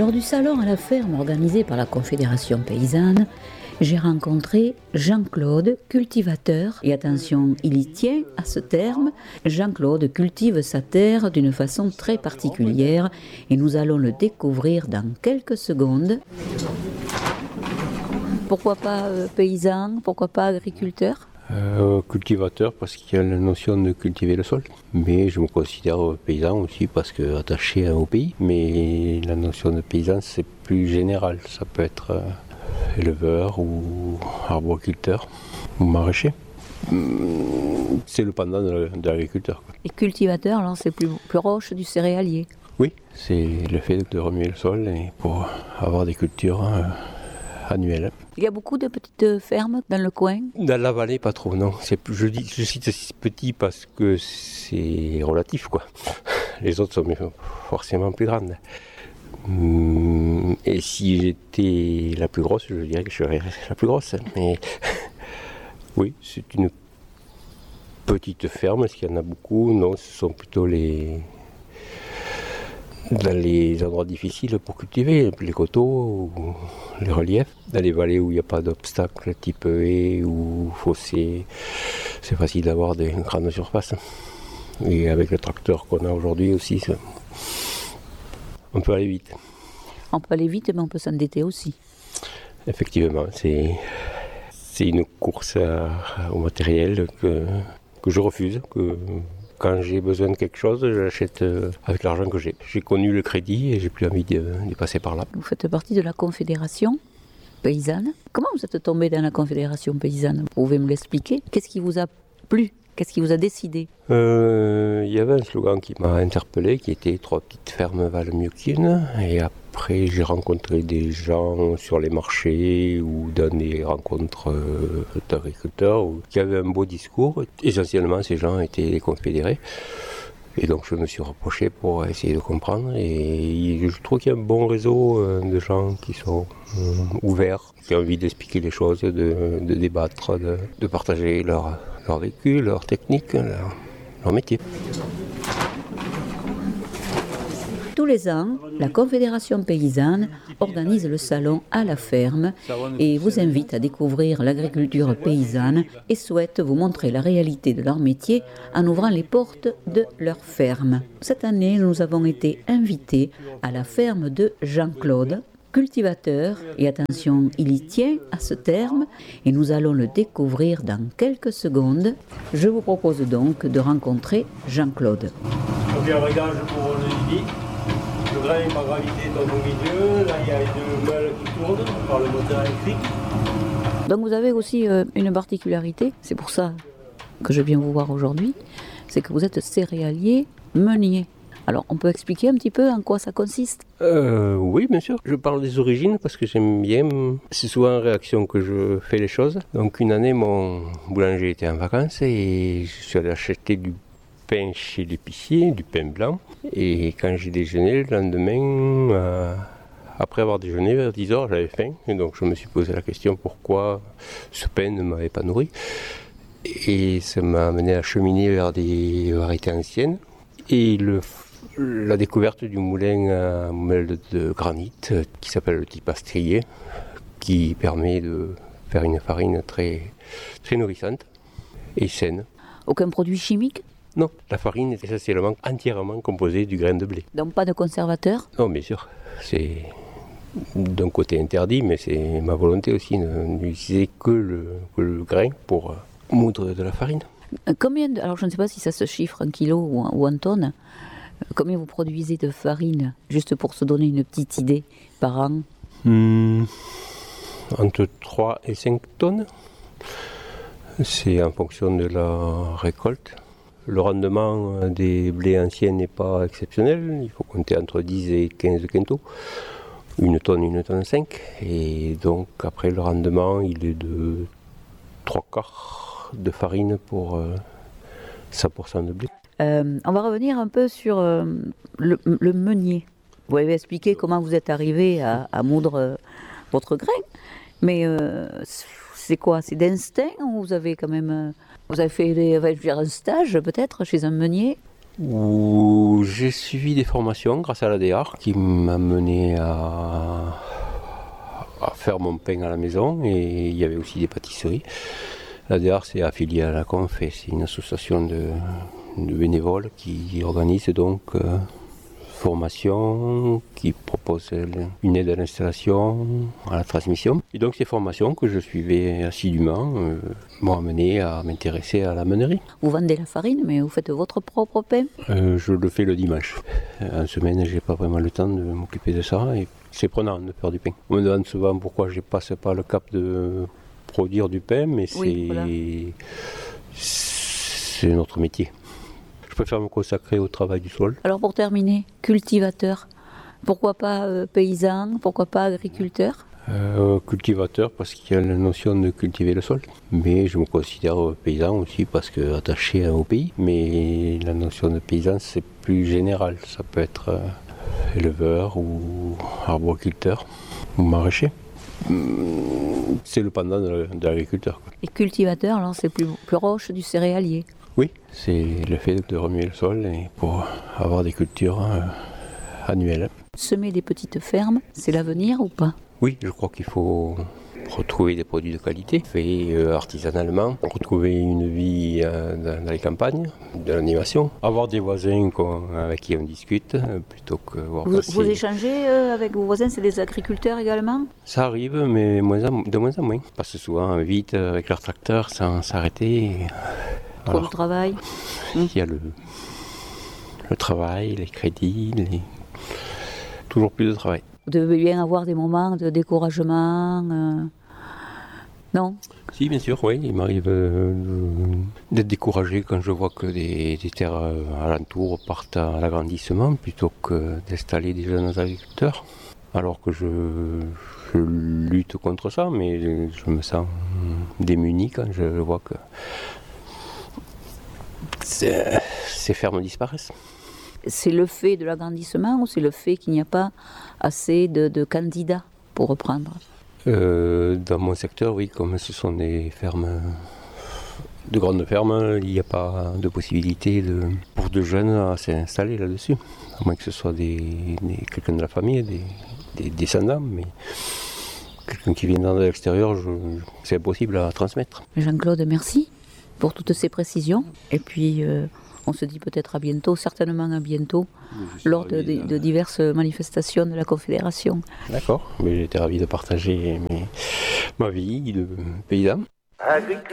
Lors du salon à la ferme organisé par la Confédération paysanne, j'ai rencontré Jean-Claude, cultivateur. Et attention, il y tient à ce terme. Jean-Claude cultive sa terre d'une façon très particulière et nous allons le découvrir dans quelques secondes. Pourquoi pas paysan? Pourquoi pas agriculteur? Cultivateur parce qu'il y a la notion de cultiver le sol, mais je me considère paysan aussi parce que attaché au pays, mais la notion de paysan c'est plus général, ça peut être éleveur ou arboriculteur ou maraîcher. C'est le pendant de l'agriculteur. Et cultivateur, alors c'est plus proche du céréalier? Oui, c'est le fait de remuer le sol et pour avoir des cultures annuelles. Il y a beaucoup de petites fermes dans le coin? Dans la vallée, pas trop, non. Je cite petit parce que c'est relatif, quoi. Les autres sont forcément plus grandes. Et si j'étais la plus grosse, je dirais que je serais la plus grosse. Mais oui, c'est une petite ferme. Est-ce qu'il y en a beaucoup? Non, ce sont plutôt dans les endroits difficiles pour cultiver, les coteaux, ou les reliefs. Dans les vallées où il n'y a pas d'obstacles type haie ou fossé, c'est facile d'avoir des grandes surfaces. Et avec le tracteur qu'on a aujourd'hui aussi, on peut aller vite. On peut aller vite, mais on peut s'endetter aussi. Effectivement, c'est une course au matériel que je refuse. Quand j'ai besoin de quelque chose, j'achète avec l'argent que j'ai. J'ai connu le crédit et j'ai plus envie d'y passer par là. Vous faites partie de la Confédération paysanne. Comment vous êtes tombé dans la Confédération paysanne? Vous pouvez me l'expliquer? Qu'est-ce qui vous a plu? Qu'est-ce qui vous a décidé? Il y avait un slogan qui m'a interpellé, qui était « 3 petites fermes valent mieux qu'une ». Et après, j'ai rencontré des gens sur les marchés ou dans des rencontres d'agriculteurs qui avaient un beau discours. Essentiellement, ces gens étaient des confédérés. Et donc, je me suis rapproché pour essayer de comprendre. Et je trouve qu'il y a un bon réseau de gens qui sont ouverts, qui ont envie d'expliquer les choses, de débattre, de partager leur vécu, leur technique, leur métier. Tous les ans, la Confédération paysanne organise le salon à la ferme et vous invite à découvrir l'agriculture paysanne et souhaite vous montrer la réalité de leur métier en ouvrant les portes de leur ferme. Cette année, nous avons été invités à la ferme de Jean-Claude, cultivateur, et attention, il y tient à ce terme, et nous allons le découvrir dans quelques secondes. Je vous propose donc de rencontrer Jean-Claude. Donc il y a un réglage pour le lit. Le grain par gravité dans au milieu. Là il y a deux meules qui tournent par le moteur électrique. Donc vous avez aussi une particularité, c'est pour ça que je viens vous voir aujourd'hui, c'est que vous êtes céréalier meunier. Alors, on peut expliquer un petit peu en quoi ça consiste? Oui, bien sûr. Je parle des origines parce que j'aime bien. C'est souvent en réaction que je fais les choses. Donc, une année, mon boulanger était en vacances et je suis allé acheter du pain chez l'épicier, du pain blanc. Et quand j'ai déjeuné, le lendemain, après avoir déjeuné, vers 10h, j'avais faim. Et donc, je me suis posé la question pourquoi ce pain ne m'avait pas nourri. Et ça m'a amené à cheminer vers des variétés anciennes. Et la découverte du moulin à moelle de granit qui s'appelle le type astrier, qui permet de faire une farine très, très nourrissante et saine. Aucun produit chimique? Non, la farine est essentiellement entièrement composée du grain de blé. Donc pas de conservateur? Non, bien sûr. C'est d'un côté interdit, mais c'est ma volonté aussi de n'utiliser que le grain pour moudre de la farine. Alors je ne sais pas si ça se chiffre en kilos ou en tonnes. Combien vous produisez de farine, juste pour se donner une petite idée, par an? Entre 3 et 5 tonnes. C'est en fonction de la récolte. Le rendement des blés anciens n'est pas exceptionnel. Il faut compter entre 10 et 15 quintaux. 1 tonne 5. Et donc après le rendement, il est de 3/4 de farine pour 100% de blé. On va revenir un peu sur le meunier. Vous avez expliqué comment vous êtes arrivé à moudre votre grain, mais c'est quoi? C'est d'instinct ou vous avez quand même... vous avez fait un stage peut-être chez un meunier? où j'ai suivi des formations grâce à l'ADR qui m'a mené à faire mon pain à la maison, et il y avait aussi des pâtisseries. L'ADR, c'est affilié à la Conf et c'est une association de bénévoles qui organise donc formation, qui propose une aide à l'installation, à la transmission. Et donc ces formations que je suivais assidûment m'ont amené à m'intéresser à la meunerie. Vous vendez la farine, mais vous faites votre propre pain? Je le fais le dimanche. En semaine, j'ai pas vraiment le temps de m'occuper de ça et c'est prenant de faire du pain. On me demande souvent pourquoi je passe pas le cap de produire du pain, mais c'est notre métier. Je préfère me consacrer au travail du sol. Alors pour terminer, cultivateur, pourquoi pas paysan, pourquoi pas agriculteur? Cultivateur parce qu'il y a la notion de cultiver le sol, mais je me considère paysan aussi parce que attaché au pays, mais la notion de paysan c'est plus général, ça peut être éleveur ou arboriculteur ou maraîcher. C'est le pendant de l'agriculteur. Et cultivateur, alors c'est plus proche du céréalier? Oui, c'est le fait de remuer le sol et pour avoir des cultures annuelles. Semer des petites fermes, c'est l'avenir ou pas? Oui, je crois qu'il faut retrouver des produits de qualité, faits artisanalement, retrouver une vie dans les campagnes, de l'animation, avoir des voisins avec qui on discute, plutôt que voir passer. Vous échangez avec vos voisins, c'est des agriculteurs également? Ça arrive, mais de moins en moins. Ils passent souvent vite avec leur tracteur sans s'arrêter. Trop de travail. Il y a le travail, les crédits, toujours plus de travail. Vous devez bien avoir des moments de découragement, non? Si, bien sûr, oui. Il m'arrive d'être découragé quand je vois que des terres alentours partent à l'agrandissement plutôt que d'installer des jeunes agriculteurs. Alors que je lutte contre ça, mais je me sens démuni quand je vois que ces fermes disparaissent. C'est le fait de l'agrandissement ou c'est le fait qu'il n'y a pas assez de candidats pour reprendre? Dans mon secteur, oui, comme ce sont des fermes, de grandes fermes, il n'y a pas de possibilité pour de jeunes à s'installer là-dessus. À moins que ce soit quelqu'un de la famille, des descendants, mais quelqu'un qui vient de l'extérieur, c'est impossible à transmettre. Jean-Claude, merci pour toutes ces précisions. Et puis, on se dit peut-être à bientôt, certainement à bientôt, lors de diverses manifestations de la Confédération. D'accord, mais j'étais ravi de partager ma vie de paysan. Agriculture.